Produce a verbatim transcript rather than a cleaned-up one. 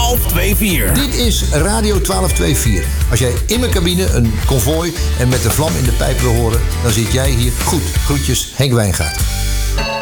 twaalf vierentwintig. Dit is Radio twaalf vierentwintig. Als jij in mijn cabine een konvooi en met de vlam in de pijp wil horen, dan zit jij hier goed. Groetjes, Henk Wijngaard.